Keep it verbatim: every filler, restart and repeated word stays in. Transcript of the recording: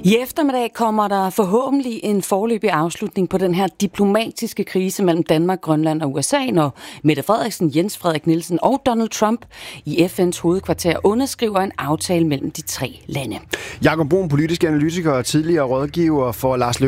I eftermiddag kommer der forhåbentlig en foreløbig afslutning på den her diplomatiske krise mellem Danmark, Grønland og U S A, når Mette Frederiksen, Jens Frederik Nielsen og Donald Trump i F N's hovedkvarter underskriver en aftale mellem de tre lande. Jakob Bruun, politisk analytiker og tidligere rådgiver for Lars Løkke